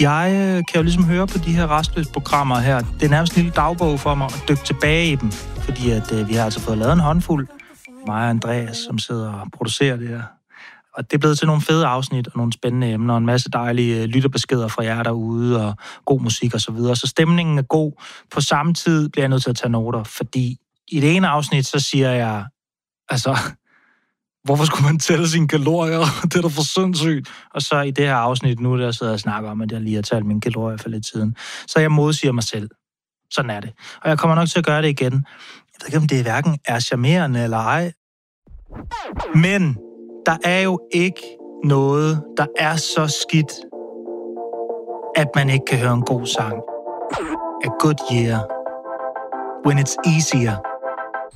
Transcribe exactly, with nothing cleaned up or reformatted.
Jeg øh, kan jo ligesom høre på de her restløs-programmer her. Det er nærmest en lille dagbog for mig at dykke tilbage i dem. Fordi at, øh, vi har altså fået lavet en håndfuld. Mig og Andreas, som sidder og producerer det her. Og det er blevet til nogle fede afsnit og nogle spændende emner, og en masse dejlige lytterbeskeder fra jer derude, og god musik og så videre. Så stemningen er god. På samme tid bliver jeg nødt til at tage noter, fordi i det ene afsnit, så siger jeg, altså, hvorfor skulle man tælle sine kalorier? Det er da for sindssygt. Og så i det her afsnit nu, der sidder jeg og snakker om, at jeg lige har talt mine kalorier for lidt siden. Så jeg modsiger mig selv. Sådan er det. Og jeg kommer nok til at gøre det igen. Jeg ved ikke, om det hverken er charmerende eller ej. Men der er jo ikke noget, der er så skidt, at man ikke kan høre en god sang. A good year. When it's easier.